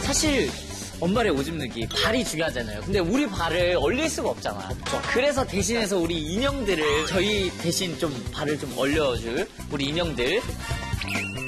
사실 엄발의 오줌 누기 발이 중요하잖아요. 근데 우리 발을 얼릴 수가 없잖아. 없죠. 그래서 대신해서 우리 인형들을 저희 대신 좀 발을 좀 얼려줄 우리 인형들